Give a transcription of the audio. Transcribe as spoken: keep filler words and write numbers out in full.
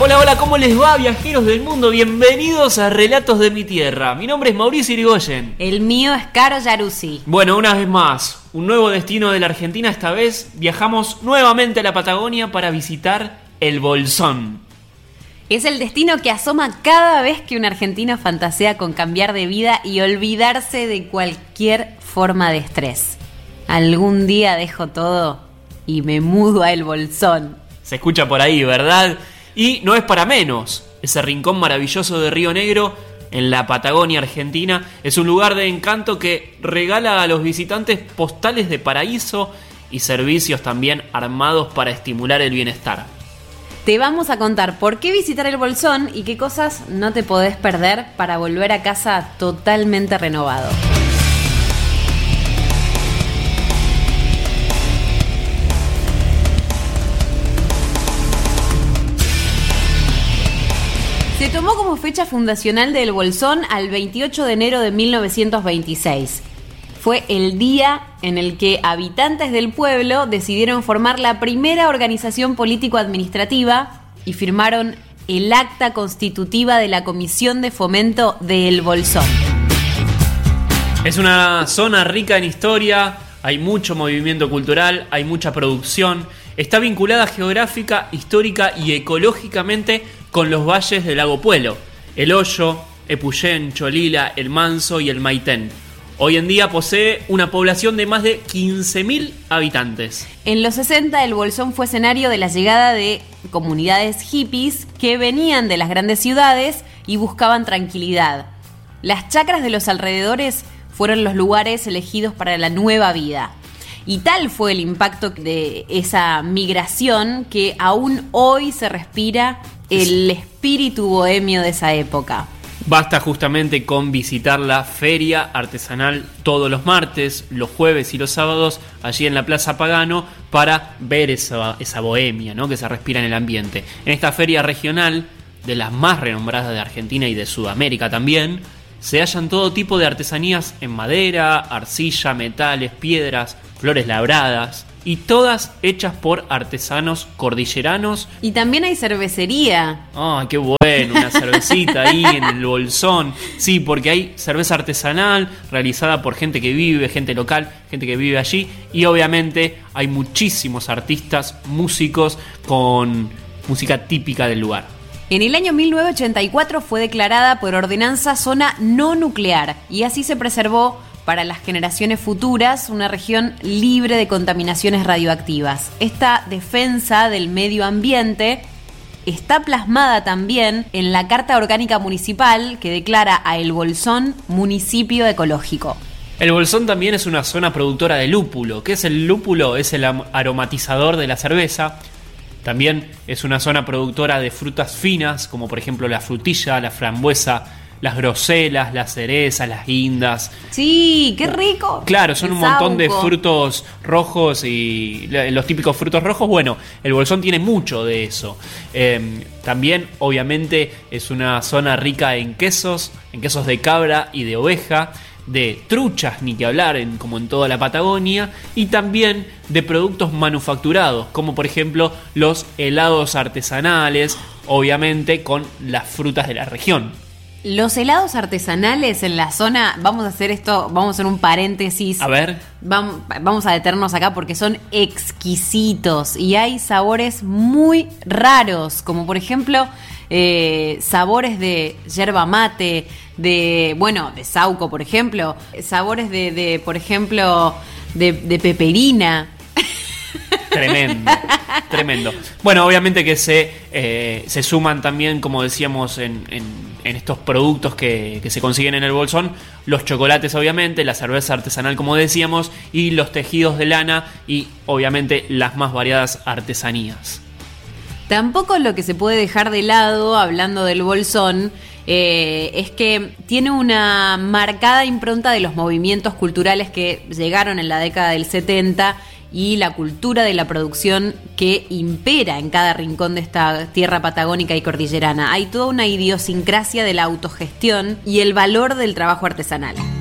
Hola, hola, ¿cómo les va, viajeros del mundo? Bienvenidos a Relatos de mi Tierra. Mi nombre es Mauricio Irigoyen. El mío es Caro Yaruzzi. Bueno, una vez más, un nuevo destino de la Argentina. Esta vez viajamos nuevamente a la Patagonia para visitar el Bolsón. Es el destino que asoma cada vez que un argentino fantasea con cambiar de vida y olvidarse de cualquier forma de estrés. Algún día dejo todo y me mudo a el Bolsón. Se escucha por ahí, ¿verdad? Y no es para menos. Ese rincón maravilloso de Río Negro, en la Patagonia Argentina, es un lugar de encanto que regala a los visitantes postales de paraíso y servicios también armados para estimular el bienestar. Te vamos a contar por qué visitar el Bolsón y qué cosas no te podés perder para volver a casa totalmente renovado. Se tomó como fecha fundacional del Bolsón al veintiocho de enero de mil novecientos veintiséis. Fue el día en el que habitantes del pueblo decidieron formar la primera organización político-administrativa y firmaron el acta constitutiva de la Comisión de Fomento de El Bolsón. Es una zona rica en historia, hay mucho movimiento cultural, hay mucha producción, está vinculada geográfica, histórica y ecológicamente con los valles del Lago Puelo, El Hoyo, Epuyén, Cholila, El Manso y el Maitén. Hoy en día posee una población de más de quince mil habitantes. En los sesenta, el Bolsón fue escenario de la llegada de comunidades hippies que venían de las grandes ciudades y buscaban tranquilidad. Las chacras de los alrededores fueron los lugares elegidos para la nueva vida. Y tal fue el impacto de esa migración que aún hoy se respira el espíritu bohemio de esa época. Basta justamente con visitar la feria artesanal todos los martes, los jueves y los sábados allí en la Plaza Pagano para ver esa, esa bohemia, ¿no?, que se respira en el ambiente. En esta feria regional, de las más renombradas de Argentina y de Sudamérica también, se hallan todo tipo de artesanías en madera, arcilla, metales, piedras, flores labradas, y todas hechas por artesanos cordilleranos. Y también hay cervecería. ¡Ah, qué bueno! Una cervecita ahí en el Bolsón. Sí, porque hay cerveza artesanal realizada por gente que vive, gente local, gente que vive allí. Y obviamente hay muchísimos artistas, músicos con música típica del lugar. En el año mil novecientos ochenta y cuatro fue declarada por ordenanza zona no nuclear y así se preservó para las generaciones futuras una región libre de contaminaciones radioactivas. Esta defensa del medio ambiente está plasmada también en la Carta Orgánica Municipal que declara a El Bolsón municipio ecológico. El Bolsón también es una zona productora de lúpulo. ¿Qué es el lúpulo? Es el aromatizador de la cerveza. También es una zona productora de frutas finas, como por ejemplo la frutilla, la frambuesa, las groselas, las cerezas, las guindas. Sí, qué rico. Claro, son el un montón sauco. de frutos rojos y los típicos frutos rojos. Bueno, el Bolsón tiene mucho de eso. Eh, también, obviamente, es una zona rica en quesos, en quesos de cabra y de oveja, de truchas, ni que hablar, en, como en toda la Patagonia, y también de productos manufacturados, como por ejemplo los helados artesanales, obviamente con las frutas de la región. Los helados artesanales en la zona, vamos a hacer esto, vamos a hacer un paréntesis. A ver. Vamos, vamos a detenernos acá porque son exquisitos y hay sabores muy raros, como por ejemplo eh, sabores de yerba mate, de, bueno, de sauco, por ejemplo, sabores de, de por ejemplo, de, de peperina. Tremendo, tremendo. Bueno, obviamente que se, eh, se suman también, como decíamos, en, en, en estos productos que, que se consiguen en el Bolsón, los chocolates, obviamente, la cerveza artesanal, como decíamos, y los tejidos de lana y, obviamente, las más variadas artesanías. Tampoco lo que se puede dejar de lado, hablando del Bolsón, eh, es que tiene una marcada impronta de los movimientos culturales que llegaron en la década del setenta y la cultura de la producción que impera en cada rincón de esta tierra patagónica y cordillerana. Hay toda una idiosincrasia de la autogestión y el valor del trabajo artesanal.